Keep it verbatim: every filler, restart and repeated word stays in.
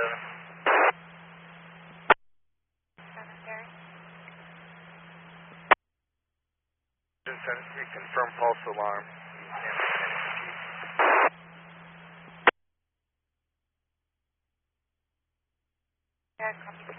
seven. Cemetery. seven three, confirm false alarm. Yeah, copy.